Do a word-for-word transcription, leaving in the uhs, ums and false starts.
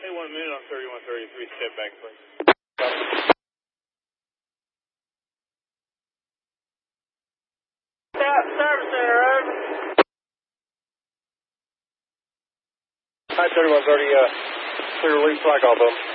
Hey, one minute on thirty-one thirty-three, step back, please. Service center, over. Hi, thirty-one thirty, uh, clear release flag off of them.